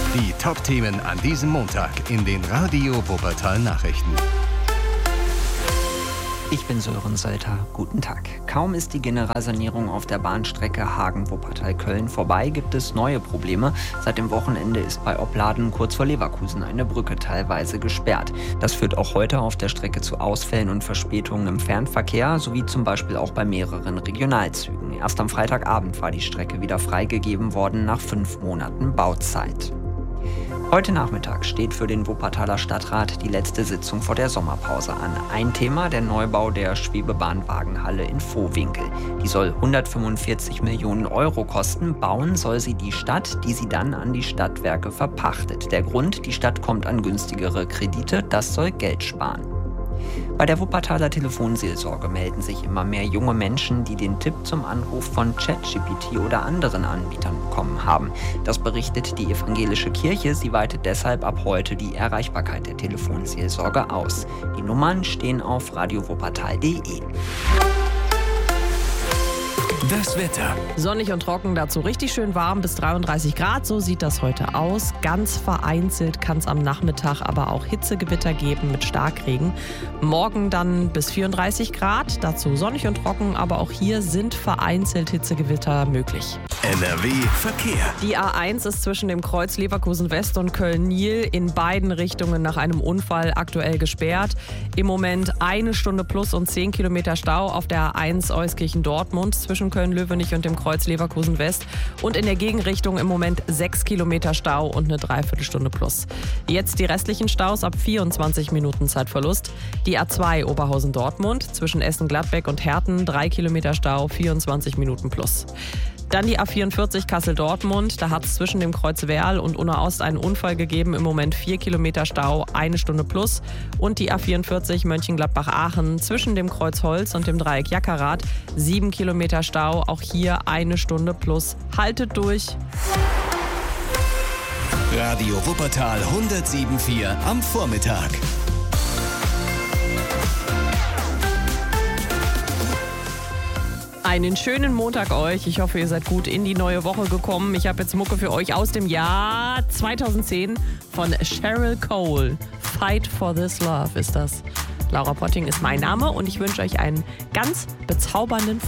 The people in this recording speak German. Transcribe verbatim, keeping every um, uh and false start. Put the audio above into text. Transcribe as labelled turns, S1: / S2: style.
S1: Die Top-Themen an diesem Montag in den Radio Wuppertal Nachrichten.
S2: Ich bin Sören Sölter. Guten Tag. Kaum ist die Generalsanierung auf der Bahnstrecke Hagen-Wuppertal-Köln vorbei, gibt es neue Probleme. Seit dem Wochenende ist bei Opladen kurz vor Leverkusen eine Brücke teilweise gesperrt. Das führt auch heute auf der Strecke zu Ausfällen und Verspätungen im Fernverkehr, sowie zum Beispiel auch bei mehreren Regionalzügen. Erst am Freitagabend war die Strecke wieder freigegeben worden nach fünf Monaten Bauzeit. Heute Nachmittag steht für den Wuppertaler Stadtrat die letzte Sitzung vor der Sommerpause an. Ein Thema der Neubau der Schwebebahnwagenhalle in Vohwinkel. Die soll hundertfünfundvierzig Millionen Euro kosten. Bauen soll sie die Stadt, die sie dann an die Stadtwerke verpachtet. Der Grund, die Stadt kommt an günstigere Kredite, das soll Geld sparen. Bei der Wuppertaler Telefonseelsorge melden sich immer mehr junge Menschen, die den Tipp zum Anruf von ChatGPT oder anderen Anbietern bekommen haben. Das berichtet die evangelische Kirche. Sie weitet deshalb ab heute die Erreichbarkeit der Telefonseelsorge aus. Die Nummern stehen auf radiowuppertal punkt de.
S1: Das Wetter.
S3: Sonnig und trocken, dazu richtig schön warm bis dreiunddreißig Grad. So sieht das heute aus. Ganz vereinzelt kann es am Nachmittag aber auch Hitzegewitter geben mit Starkregen. Morgen dann bis vierunddreißig Grad, dazu sonnig und trocken, aber auch hier sind vereinzelt Hitzegewitter möglich.
S1: N R W Verkehr.
S3: Die A eins ist zwischen dem Kreuz Leverkusen West und Köln-Nil in beiden Richtungen nach einem Unfall aktuell gesperrt. Im Moment eine Stunde plus und zehn Kilometer Stau auf der A eins Euskirchen-Dortmund zwischen Köln-Löwenich und dem Kreuz Leverkusen West. Und in der Gegenrichtung im Moment sechs Kilometer Stau und eine Dreiviertelstunde plus. Jetzt die restlichen Staus ab vierundzwanzig Minuten Zeitverlust. Die A zwei Oberhausen-Dortmund zwischen Essen-Gladbeck und Herten, drei Kilometer Stau, vierundzwanzig Minuten plus. Dann die A vierundvierzig Kassel-Dortmund. Da hat es zwischen dem Kreuz Werl und Unna Ost einen Unfall gegeben. Im Moment vier Kilometer Stau, eine Stunde plus. Und die A vierundvierzig Mönchengladbach-Aachen zwischen dem Kreuz Holz und dem Dreieck Jackerath. sieben Kilometer Stau, auch hier eine Stunde plus. Haltet durch!
S1: Radio Wuppertal hundertsieben Komma vier am Vormittag.
S3: Einen schönen Montag euch. Ich hoffe, ihr seid gut in die neue Woche gekommen. Ich habe jetzt Mucke für euch aus dem Jahr zweitausendzehn von Cheryl Cole. Fight for this love ist das. Laura Potting ist mein Name und ich wünsche euch einen ganz bezaubernden